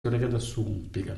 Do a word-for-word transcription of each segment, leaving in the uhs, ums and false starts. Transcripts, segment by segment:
Mereka dah sung pikan.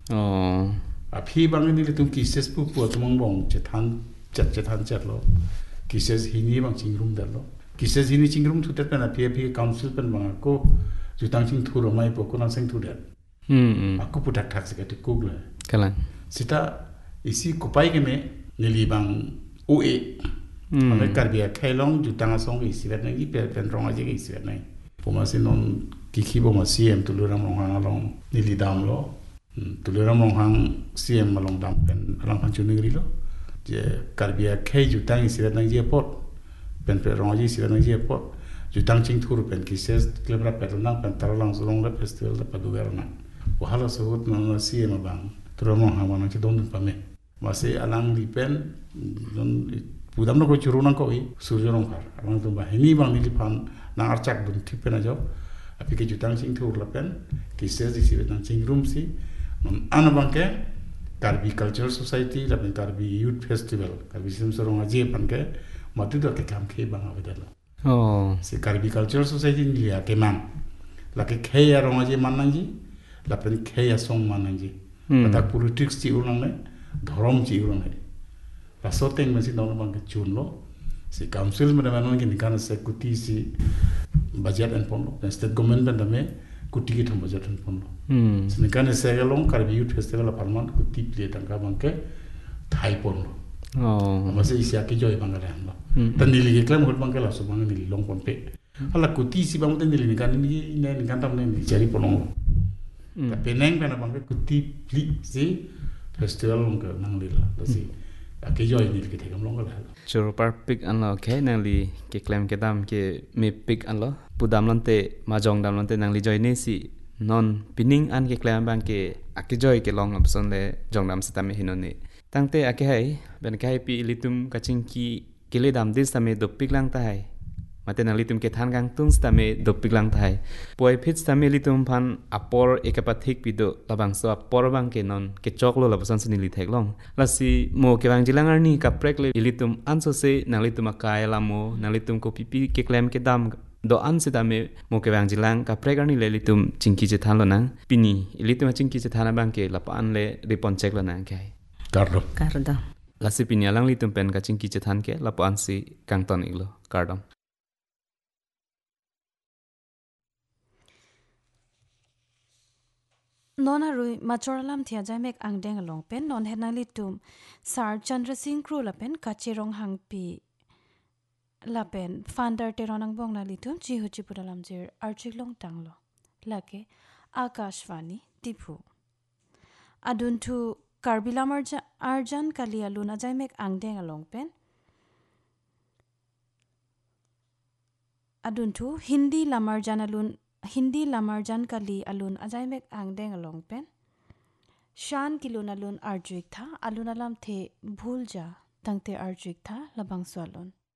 Oh. Api bang ini litum kisses pu pu tumang bong cetan cet cetan cet lo. Kisses hini bang cingrum dah lo. Kisses hini cingrum tu terpen api api council pen bang aku jutang cing tu romai pokok nang sing tu dah. Hmm. Aku pudak tak sekat Google. Kalang. Sita isi kupai kene nili bang U E. Hmm. Mereka karbia kailong jutang asong isi vet nang iper pen rong aja isi vet nang. Pemasi non kiki pemasi em tu luram rong hang along nili dam lo. Tu luram rong hang C M along dam pen along kan cuni gri lo. Je karbia kai jutang isi vet nang je pot. Pen pen rong aja isi vet nang je pot. Jutang cing tur pen kises klebra pen nang pen taralang sulong le festival le padugar nang. Wahala sebut nang C M bang. Tu luram rong hang mana cidon pame. Masih alang di pen don budam no ko churu nang ko i suryo rong har. Alang tu bah ini bang nili pan nang arcak dun tipen aja. Api ke jutang cing tur le pen kises isi vet nang cing room si. Ana bangke Karbi Cultural Society lapen Karbi Youth Festival Karbi sim sorong aje panke matu do ke kam ke bang avedalo. Oh. Si Karbi Cultural Society ni ya kemang. La ke ke ya rong aje mananji lapen ke ya song mananji. Kata politics ci ulang ne dhorom ci ulang ne. La soteng mesi don bang ke chun lo. Si council me manon ke nikana se kuti si budget and pondo. State government ben dame kuti ke tham budget and pondo. Hmm. Senikane segalong Karbi Youth Festival aparman kuti play tangka bangke thai pondo. Oh. Masih isi aki joy bangale hamlo. Dan nili ke klaim hol bangke la so bang nili long pon pe. Hala kuti si bang ten nili nikane ni ni nikan tam ni jari ponong. Tapi neng kana bangke kuti play si festival long ke nang lila. Lasi aki joy nili ke thegam long la. Churu par pick anlo ke nangli ke claim ke dam ke me pick anlo pudam lante majong dam lante nangli joy ne si non pining an ke claim bang ke ake joy ke long option le jong dam sitame hinone tangte ake hai ben kai pi litum kaching ki kile dam dis tame do pick lang ta hai mate nang litum ke than gang tung tame do pick lang ta hai poi phit tame litum phan apor ekapathik pi do labang so apor bang ke non ke choklo labsan sini li thek long lasi mo ke bang jilang arni ka prek le litum anso se nang litum akai lamo nang litum ko pipi ke claim ke dam do an se dame mo ke bang jilang ka prek arni le litum chingki je than lo nang pini litum chingki je thana bang ke lapa an le ripon check lo nang kai Kardo. Kardo. lasi pini alang litum pen ka chingki je than ke lapa an si kangton iglo kardom Nona rui machoralam thia jamek angdeng along pen non henali tum Sar Chandra Singh Kru lapen kachirong hangpi lapen founder teronang bong na litum chi huchi pudalam jir archik long tanglo lake Akashvani Tipu adun thu Karbilam arjan kali alun ajamek angdeng along pen adun thu Hindi lamarjan alun Hindi lamarjan kali alun ajamek angdeng along pen Shan kilun alun arjuik tha alun alam the bhul ja tangte arjuik tha labang swalon